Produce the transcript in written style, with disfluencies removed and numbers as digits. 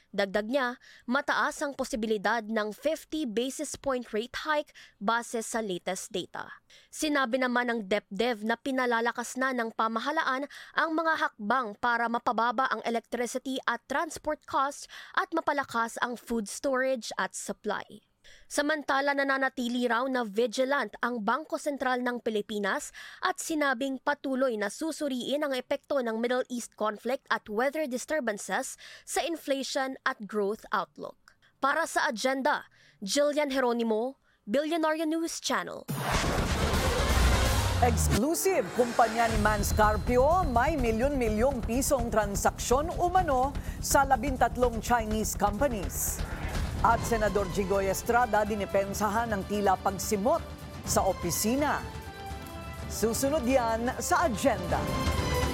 Dagdag niya, mataas ang posibilidad ng 50 basis point rate hike base sa latest data. Sinabi naman ng DepDev na pinalalakas na ng pamahalaan ang mga hakbang para mapababa ang electricity at transport costs at mapalakas ang food storage at supply. Samantala, nananatili raw na vigilant ang Bangko Sentral ng Pilipinas at sinabing patuloy na susuriin ang epekto ng Middle East conflict at weather disturbances sa inflation at growth outlook. Para sa Agenda, Jillian Geronimo, Billionaire News Channel. Exclusive, kumpanya ni Man Scarpio may milyon-milyong pisong transaksyon umano sa 13 Chinese companies. At Senador Jinggoy Estrada dinipensahan ng tila pagsimot sa opisina. Susunod yan sa Agenda.